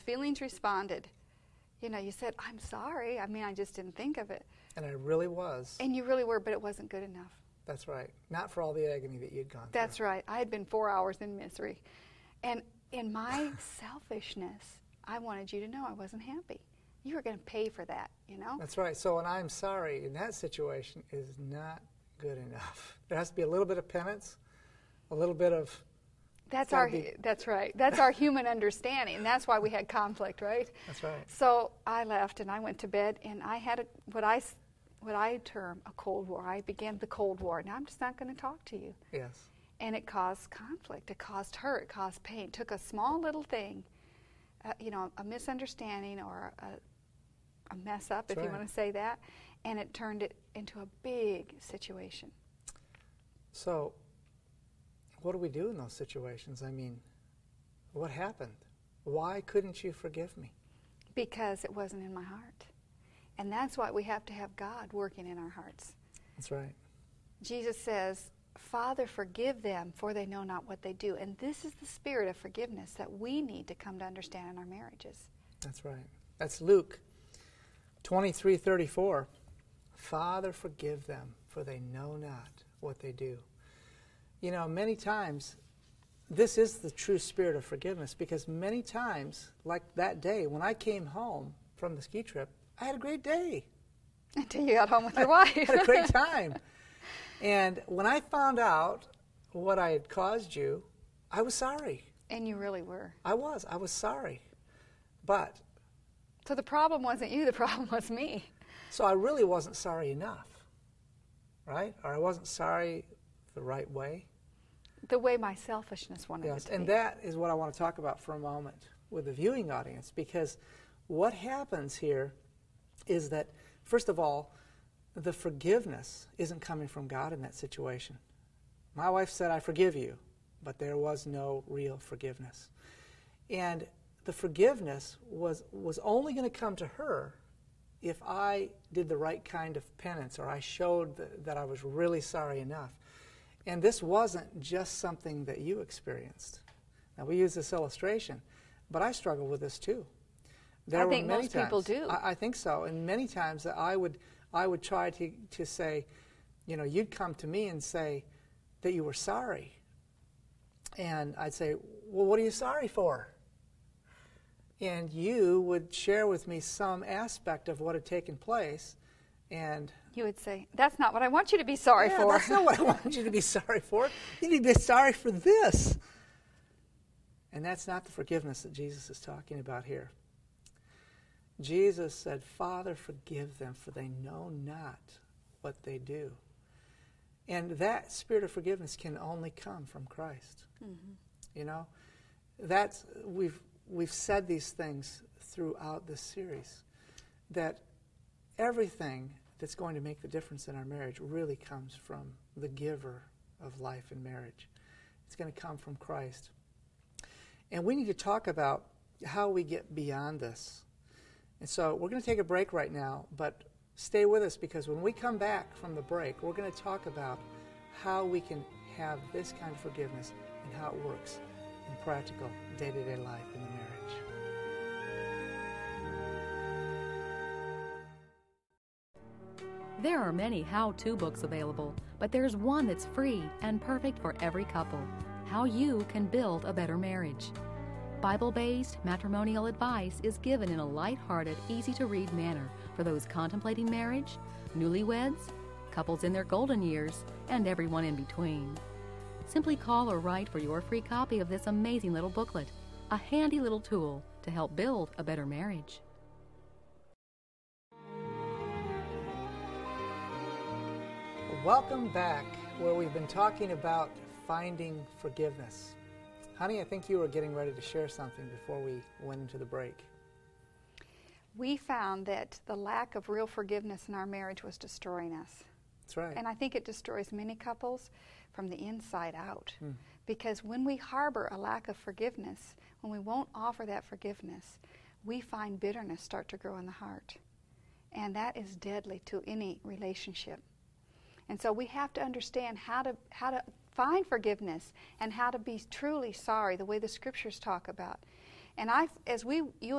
feelings responded. You said, I'm sorry. I mean, I just didn't think of it. And I really was. And you really were, but it wasn't good enough. That's right. Not for all the agony that you'd gone through. That's right. I had been 4 hours in misery. And in my selfishness, I wanted you to know I wasn't happy. You were going to pay for that, That's right. So an I'm sorry in that situation is not good enough. There has to be a little bit of penance, a little bit of... That's right. That's our human understanding. That's why we had conflict, right? That's right. So I left and I went to bed and I had what I term a Cold War. I began the Cold War. Now I'm just not going to talk to you. Yes. And it caused conflict. It caused hurt. It caused pain. It took a small little thing, a misunderstanding or a mess up, if you want to say that, and it turned it into a big situation. So what do we do in those situations? I mean, what happened? Why couldn't you forgive me? Because it wasn't in my heart. And that's why we have to have God working in our hearts. That's right. Jesus says, Father, forgive them, for they know not what they do. And this is the spirit of forgiveness that we need to come to understand in our marriages. That's right. That's Luke 23:34. Father, forgive them, for they know not what they do. Many times, this is the true spirit of forgiveness, because many times, like that day, when I came home from the ski trip, I had a great day. Until you got home with your wife. I had a great time. And when I found out what I had caused you, I was sorry. And you really were. I was sorry. But... So the problem wasn't you, the problem was me. So I really wasn't sorry enough, right? Or I wasn't sorry the right way. The way my selfishness wanted it to be. And that is what I want to talk about for a moment with the viewing audience, because what happens here is that, first of all, the forgiveness isn't coming from God in that situation. My wife said, I forgive you, but there was no real forgiveness. And the forgiveness was only going to come to her if I did the right kind of penance, or I showed that I was really sorry enough. And this wasn't just something that you experienced. Now, we use this illustration, but I struggle with this too. I think most people do. I think so. And many times that I would try to say, you'd come to me and say that you were sorry. And I'd say, well, what are you sorry for? And you would share with me some aspect of what had taken place, and... You would say, that's not what I want you to be sorry for. That's not what I want you to be sorry for. You need to be sorry for this. And that's not the forgiveness that Jesus is talking about here. Jesus said, Father, forgive them, for they know not what they do. And that spirit of forgiveness can only come from Christ. Mm-hmm. We've said these things throughout this series, that everything that's going to make the difference in our marriage really comes from the giver of life in marriage. It's going to come from Christ. And we need to talk about how we get beyond this. And so we're going to take a break right now, but stay with us, because when we come back from the break, we're going to talk about how we can have this kind of forgiveness and how it works in practical day-to-day life in the marriage. There are many how-to books available, but there's one that's free and perfect for every couple: How You Can Build a Better Marriage. Bible-based matrimonial advice is given in a light-hearted, easy-to-read manner for those contemplating marriage, newlyweds, couples in their golden years, and everyone in between. Simply call or write for your free copy of this amazing little booklet, a handy little tool to help build a better marriage. Welcome back, where we've been talking about finding forgiveness. Honey, I think you were getting ready to share something before we went into the break. We found that the lack of real forgiveness in our marriage was destroying us. That's right. And I think it destroys many couples from the inside out. Because when we harbor a lack of forgiveness, when we won't offer that forgiveness, we find bitterness start to grow in the heart. And that is deadly to any relationship. And so we have to understand how to find forgiveness and how to be truly sorry, the way the scriptures talk about. And you